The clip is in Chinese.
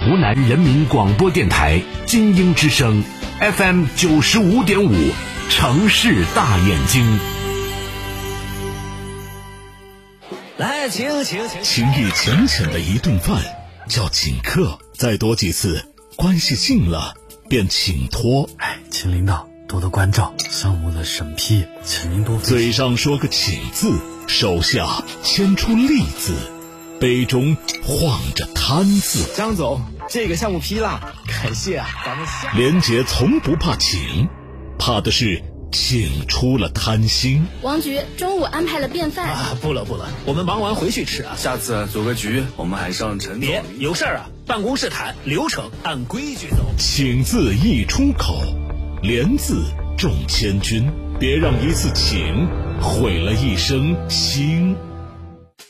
湖南人民广播电台金鹰之声 FM 95.5，城市大眼睛。 来，请。 情意浅浅的一顿饭叫请客，再多几次，关系近了便请托。 请领导多多关照，项目的审批，请您多。 嘴上说个请字，手下牵出利字，杯中晃着贪字。 张总，这个项目批了，感谢啊，咱们连杰从不怕请，怕的是请出了贪心。 王局中午安排了便饭不了，我们忙完回去吃啊。 下次组个局，我们还上陈总。 别有事啊，办公室谈，流程按规矩走。 请字一出口，连字重千钧，别让一次请毁了一生心。